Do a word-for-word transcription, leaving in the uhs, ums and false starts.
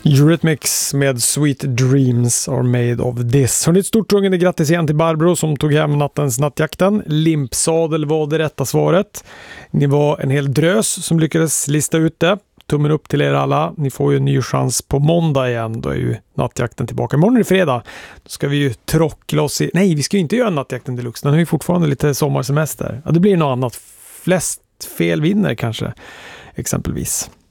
Eurythmics med Sweet Dreams are made of this. Hörrni, ett stort rungande grattis igen till Barbro som tog hem nattens nattjakten. Limpsadel var det rätta svaret. Ni var en hel drös som lyckades lista ut det. Tummen upp till er alla. Ni får ju en ny chans på måndag igen. Då är ju nattjakten tillbaka. Imorgon är det fredag. Då ska vi ju trockla oss i... Nej, vi ska ju inte göra nattjakten deluxe. Den har ju fortfarande lite sommarsemester. Ja, det blir något annat. Flest fel vinner kanske. Exempelvis.